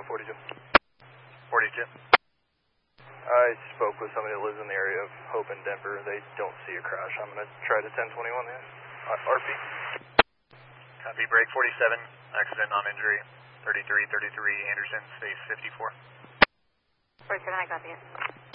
42. 42. I spoke with somebody that lives in the area of Hope and Denver. They don't see a crash. I'm going to try to 1021 there. RP. Copy, break 47, accident, non-injury, 3333 Anderson, space 54. 47, I copy it.